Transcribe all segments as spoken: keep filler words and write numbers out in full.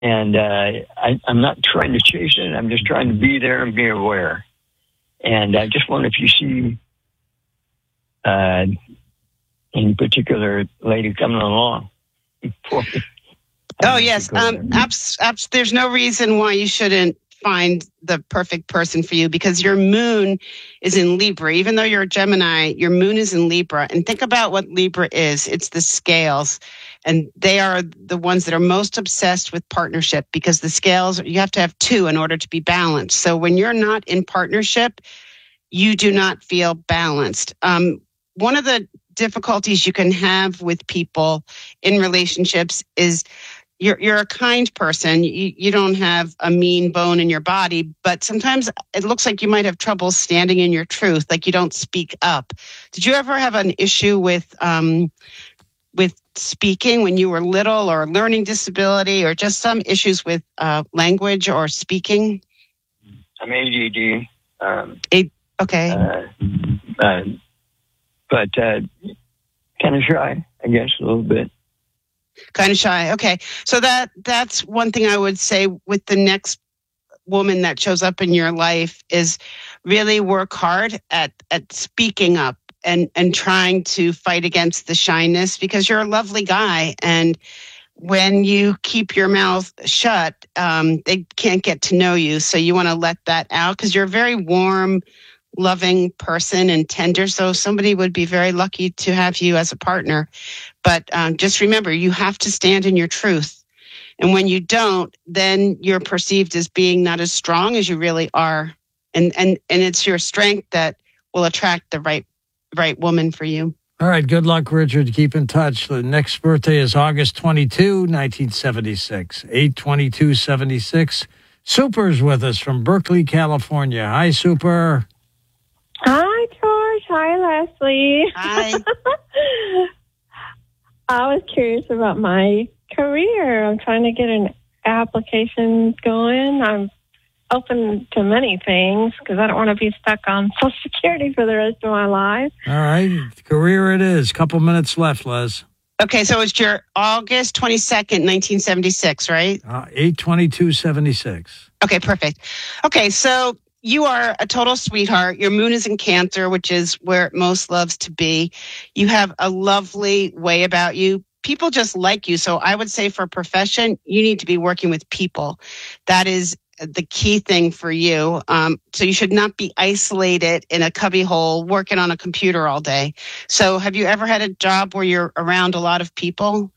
And uh, I, I'm not trying to chase it. I'm just trying to be there and be aware. And I just wonder if you see uh, any particular lady coming along. Oh, yes. Um, abs- abs- there's no reason why you shouldn't find the perfect person for you, because your moon is in Libra. Even though you're a Gemini, your moon is in Libra. And think about what Libra is. It's the scales. And they are the ones that are most obsessed with partnership, because the scales, you have to have two in order to be balanced. So when you're not in partnership, you do not feel balanced. Um, one of the difficulties you can have with people in relationships is You're you're a kind person. You, you don't have a mean bone in your body, but sometimes it looks like you might have trouble standing in your truth, like you don't speak up. Did you ever have an issue with um, with speaking when you were little, or learning disability, or just some issues with uh, language or speaking? I'm A D D. Um, it, okay. Uh, uh, but uh, kind of shy, I guess, a little bit. Kind of shy. Okay. So that that's one thing I would say with the next woman that shows up in your life is really work hard at, at speaking up and, and trying to fight against the shyness, because you're a lovely guy. And when you keep your mouth shut, um, they can't get to know you. So you want to let that out, because you're a very warm, loving person and tender. So somebody would be very lucky to have you as a partner. But um, just remember, you have to stand in your truth. And when you don't, then you're perceived as being not as strong as you really are. And and and it's your strength that will attract the right right woman for you. All right. Good luck, Richard. Keep in touch. The next birthday is August twenty-second, nineteen seventy-six. eight twenty-two seventy-six. Super's with us from Berkeley, California. Hi, Super. Hi, George. Hi, Leslie. Hi. I was curious about my career. I'm trying to get an application going. I'm open to many things because I don't want to be stuck on Social Security for the rest of my life. All right. Career it is. Couple minutes left, Les. Okay, so it's your August twenty-second, nineteen seventy-six, right? Uh, eight twenty-two seventy-six. Okay, perfect. Okay, so you are a total sweetheart. Your moon is in Cancer, which is where it most loves to be. You have a lovely way about you. People just like you. So I would say for a profession, you need to be working with people. That is the key thing for you. Um, so you should not be isolated in a cubbyhole working on a computer all day. So have you ever had a job where you're around a lot of people?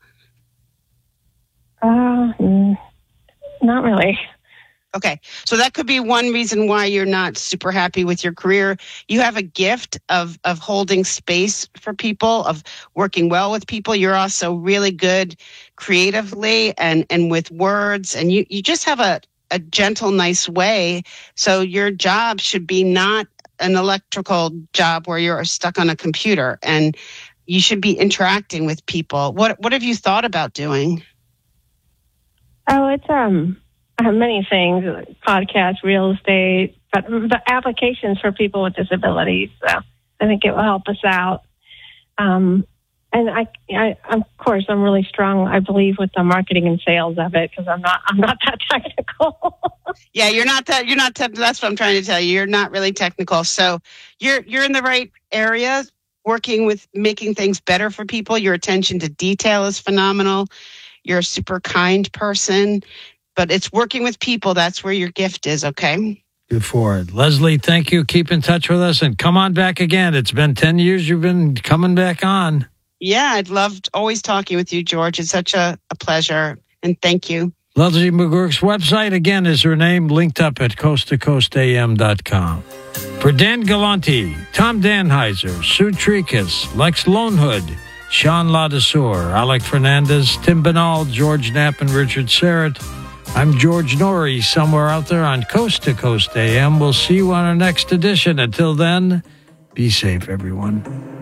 Uh, not really. Okay. So that could be one reason why you're not super happy with your career. You have a gift of, of holding space for people, of working well with people. You're also really good creatively and, and with words. And you, you just have a, a gentle, nice way. So your job should be not an electrical job where you're stuck on a computer, and you should be interacting with people. What, what have you thought about doing? Oh, it's, um, I have many things, podcasts, real estate, but the applications for people with disabilities. So I think it will help us out. Um, and I, I, of course, I'm really strong, I believe, with the marketing and sales of it, because I'm not, I'm not that technical. Yeah, you're not that, you're not, te- that's what I'm trying to tell you. You're not really technical. So you're, you're in the right area, working with making things better for people. Your attention to detail is phenomenal. You're a super kind person. But it's working with people. That's where your gift is, okay? Good for it. Leslie, thank you. Keep in touch with us and come on back again. It's been ten years you've been coming back on. Yeah, I'd loved always talking with you, George. It's such a, a pleasure. And thank you. Leslie McGurk's website, again, is her name, linked up at coast to coast a m dot com. For Dan Galanti, Tom Danheiser, Sue Tricas, Lex Lonehood, Sean Ladesseur, Alec Fernandez, Tim Banal, George Knapp, and Richard Serrett, I'm George Norrie, somewhere out there on Coast to Coast A M. We'll see you on our next edition. Until then, be safe, everyone.